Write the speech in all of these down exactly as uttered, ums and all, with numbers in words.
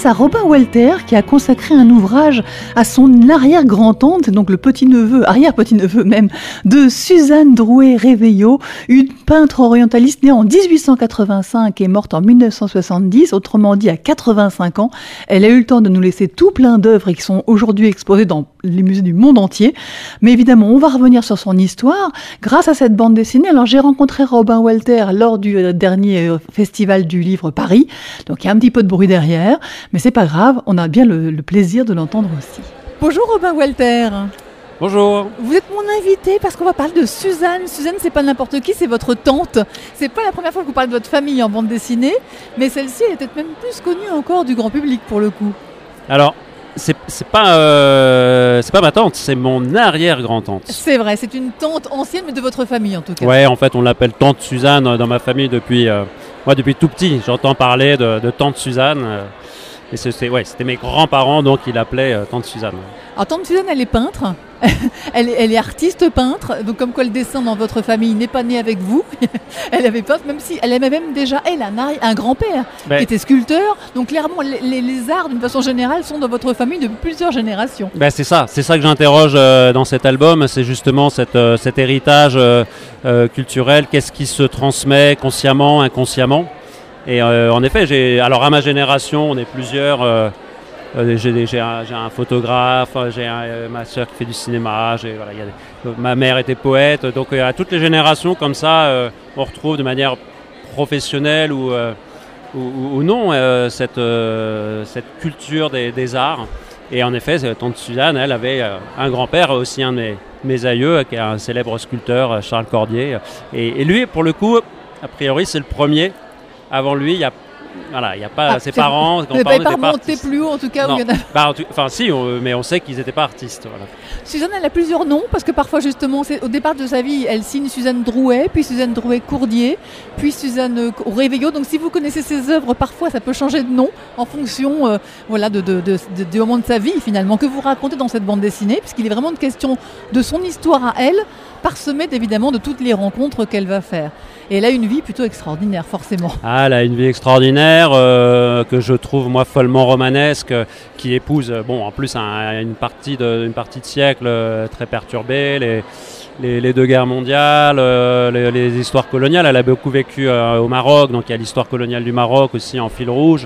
À Robin Walter qui a consacré un ouvrage à son arrière-grand-tante, donc le petit-neveu, arrière-petit-neveu même, de Suzanne Drouet-Réveillot, une peintre orientaliste née en dix-huit cent quatre-vingt-cinq et morte en mille neuf cent soixante-dix, autrement dit à quatre-vingt-cinq ans. Elle a eu le temps de nous laisser tout plein d'œuvres qui sont aujourd'hui exposées dans les musées du monde entier. Mais évidemment, on va revenir sur son histoire grâce à cette bande dessinée. Alors j'ai rencontré Robin Walter lors du dernier festival du livre Paris, donc il y a un petit peu de bruit derrière. Mais c'est pas grave, on a bien le, le plaisir de l'entendre aussi. Bonjour Robin Walter. Bonjour. Vous êtes mon invité parce qu'on va parler de Suzanne. Suzanne, c'est pas n'importe qui, c'est votre tante. C'est pas la première fois que vous parlez de votre famille en bande dessinée, mais celle-ci, elle est peut-être même plus connue encore du grand public pour le coup. Alors, c'est, c'est pas euh, c'est pas ma tante, c'est mon arrière-grand-tante. C'est vrai, c'est une tante ancienne, mais de votre famille en tout cas. Ouais, en fait, on l'appelle tante Suzanne dans ma famille depuis, euh, moi, depuis tout petit. J'entends parler de, de tante Suzanne. Euh, Et c'est, ouais, c'était mes grands-parents, donc ils l'appelaient euh, tante Suzanne. Alors tante Suzanne, elle est peintre, elle, est, elle est artiste peintre, donc comme quoi le dessin dans votre famille n'est pas né avec vous. Elle avait pas, même si elle aimait même déjà, elle, un, un grand-père ben, qui était sculpteur. Donc clairement, les, les, les arts, d'une façon générale, sont dans votre famille depuis plusieurs générations. Ben, c'est ça, c'est ça que j'interroge euh, dans cet album, c'est justement cette, euh, cet héritage euh, euh, culturel, qu'est-ce qui se transmet consciemment, inconsciemment. Et euh, en effet, j'ai, alors à ma génération, on est plusieurs. Euh, euh, j'ai, j'ai, un, j'ai un photographe, j'ai un, euh, ma sœur qui fait du cinéma, j'ai, voilà, y a des, ma mère était poète. Donc euh, à toutes les générations comme ça, euh, on retrouve de manière professionnelle ou, euh, ou, ou, ou non euh, cette, euh, cette culture des, des arts. Et en effet, tante Suzanne, elle avait euh, un grand-père, aussi un de mes, mes aïeux, qui est un célèbre sculpteur, Charles Cordier. Et, et lui, pour le coup, a priori, c'est le premier. Avant lui, il y a, voilà, il y a pas ah, ses parents. Vous n'avez pas remonté plus haut, en tout cas. Non. Où il y en a... bah, enfin, si, on, mais on sait qu'ils n'étaient pas artistes. Voilà. Suzanne, elle a plusieurs noms, parce que parfois, justement, c'est, au départ de sa vie, elle signe Suzanne Drouet, puis Suzanne Drouet-Courdier, puis Suzanne Réveillot. Donc, si vous connaissez ses œuvres, parfois, ça peut changer de nom en fonction euh, voilà, de, de, de, de, du moment de sa vie, finalement, que vous racontez dans cette bande dessinée, puisqu'il est vraiment une question de son histoire à elle, parsemée, évidemment, de toutes les rencontres qu'elle va faire. Et elle a une vie plutôt extraordinaire, forcément. Ah, elle a une vie extraordinaire euh, que je trouve, moi, follement romanesque, qui épouse, bon, en plus, un, une, partie de, une partie de siècle euh, très perturbée, les, les, les deux guerres mondiales, euh, les, les histoires coloniales. Elle a beaucoup vécu euh, au Maroc, donc il y a l'histoire coloniale du Maroc aussi en fil rouge.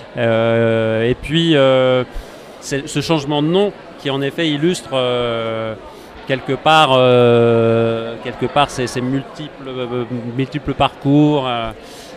Euh, et puis, euh, c'est ce changement de nom qui, en effet, illustre... Euh, quelque part, euh, quelque part ces, ces multiples, euh, multiples parcours, euh,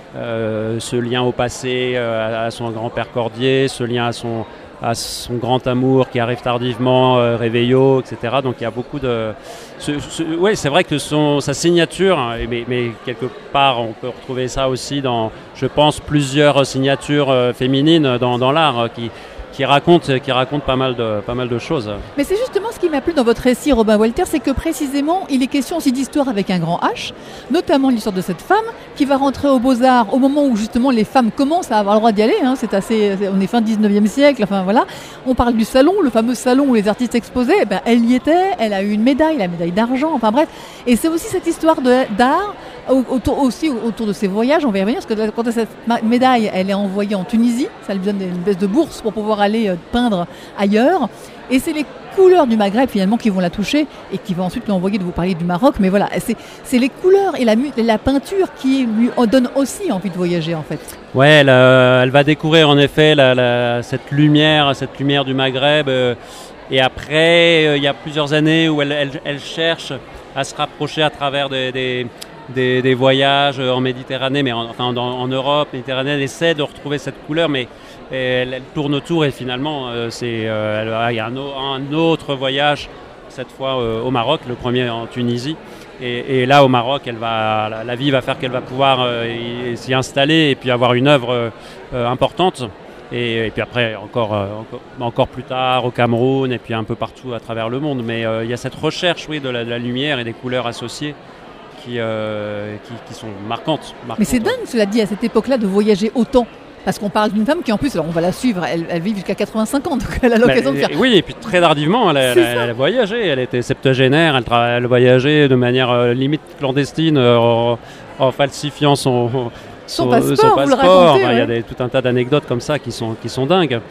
euh, ce lien au passé, euh, à son grand-père Cordier, ce lien à son, à son grand amour qui arrive tardivement, euh, Réveillot, et cetera. Donc il y a beaucoup de... Ce, ce, oui, c'est vrai que son, sa signature, hein, mais, mais quelque part on peut retrouver ça aussi dans, je pense, plusieurs signatures euh, féminines dans, dans l'art euh, qui... Qui raconte, qui raconte pas mal de, pas mal de choses. Mais c'est justement ce qui m'a plu dans votre récit, Robin Walter, c'est que précisément, il est question aussi d'histoire avec un grand H, notamment l'histoire de cette femme qui va rentrer aux Beaux-Arts au moment où justement les femmes commencent à avoir le droit d'y aller. Hein, c'est assez, on est fin dix-neuvième siècle, enfin voilà. On parle du salon, le fameux salon où les artistes exposaient. Eh ben, elle y était, elle a eu une médaille, la médaille d'argent, enfin bref. Et c'est aussi cette histoire de, d'art, autour, aussi autour de ses voyages, on va y revenir, parce que quand cette médaille, elle est envoyée en Tunisie, ça lui donne une espèce de bourse pour pouvoir aller peindre ailleurs, et c'est les couleurs du Maghreb finalement qui vont la toucher et qui vont ensuite lui envoyer de vous parler du Maroc, mais voilà, c'est, c'est les couleurs et la, la peinture qui lui donne aussi envie de voyager en fait. Ouais, elle, euh, elle va découvrir en effet la, la, cette lumière, cette lumière du Maghreb, euh, et après euh, il y a plusieurs années où elle, elle, elle cherche à se rapprocher à travers des, des Des, des voyages en Méditerranée, mais en, enfin en, en Europe, Méditerranée, elle essaie de retrouver cette couleur, mais elle, elle tourne autour et finalement, euh, c'est, euh, il y a un, un autre voyage, cette fois euh, au Maroc, le premier en Tunisie. Et, et là, au Maroc, elle va, la, la vie va faire qu'elle va pouvoir euh, y, s'y installer et puis avoir une œuvre euh, importante. Et, et puis après, encore, euh, encore, encore plus tard, au Cameroun, et puis un peu partout à travers le monde. Mais euh, il y a cette recherche, oui, de la, de la lumière et des couleurs associées. Qui, euh, qui, qui sont marquantes, marquantes. Mais c'est dingue, cela dit, à cette époque-là, de voyager autant. Parce qu'on parle d'une femme qui, en plus, alors on va la suivre, elle, elle vit jusqu'à quatre-vingt-cinq ans, donc elle a l'occasion mais, de faire... Oui, et puis très tardivement, elle, elle, elle, elle a voyagé, elle était septuagénaire, elle, tra- elle voyageait de manière euh, limite clandestine, euh, en, en falsifiant son... Son, son passeport, son passeport. vous le racontez, enfin, ouais. Il y a des, tout un tas d'anecdotes comme ça qui sont, qui sont dingues.